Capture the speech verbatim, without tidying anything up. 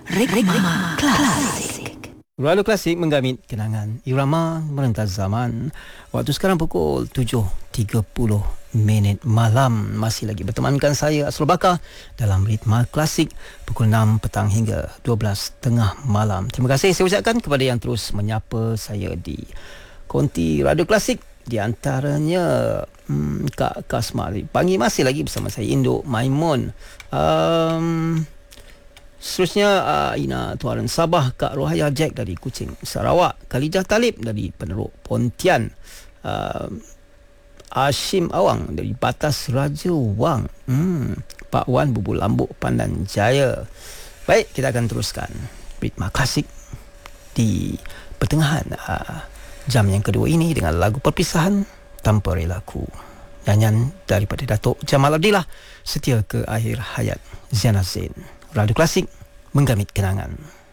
Irama Klasik. Radio Klasik menggamit kenangan irama merentas zaman. Waktu sekarang pukul tujuh tiga puluh minit malam. Masih lagi bertemankan saya Asrul Bakar dalam Ritma Klasik pukul enam petang hingga dua belas tengah malam. Terima kasih saya ucapkan kepada yang terus menyapa saya di konti Radio Klasik. Di antaranya hmm, Kak Kasma Panggil masih lagi bersama saya, Induk Maimun. Um, Seterusnya uh, Ina Tuaran Sabah, Kak Rohaya Jack dari Kuching Sarawak, Khalijah Talib dari Peneruk Pontian, uh, Ashim Awang dari Batas Raja Wang, hmm, Pak Wan Bubul Lambuk Pandan Jaya. Baik, kita akan teruskan Ritma Klasik di pertengahan uh, jam yang kedua ini dengan lagu perpisahan Tanpa Relaku, nyanyian daripada Datuk Jamal Abdillah, Setia ke Akhir Hayat Ziana Zain. Radio Klasik menggamit kenangan.